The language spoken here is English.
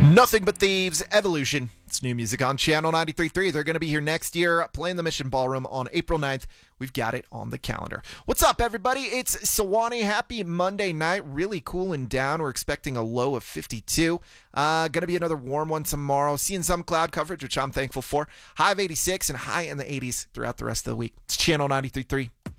Nothing But Thieves Evolution. It's new music on Channel 93.3. They're going to be here next year playing the Mission Ballroom on April 9th. We've got it on the calendar. What's up, everybody? It's Sewanee. Happy Monday night. Really cooling down. We're expecting a low of 52. Going to be another warm one tomorrow. Seeing some cloud coverage, which I'm thankful for. High of 86 and high in the 80s throughout the rest of the week. It's Channel 93.3.